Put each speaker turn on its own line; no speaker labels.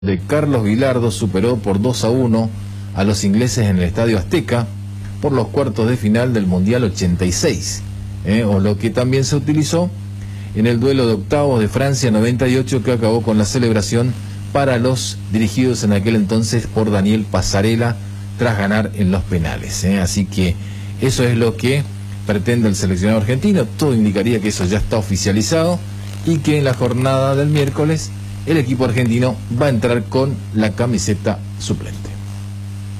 de Carlos Vilardo superó por 2-1 a los ingleses en el Estadio Azteca por los cuartos de final del Mundial 86, o lo que también se utilizó en el duelo de octavos de Francia 98, que acabó con la celebración para los dirigidos en aquel entonces por Daniel Passarella tras ganar en los penales. Así que eso es lo que pretende el seleccionado argentino. Todo indicaría que eso ya está oficializado y que en la jornada del miércoles el equipo argentino va a entrar con la camiseta suplente.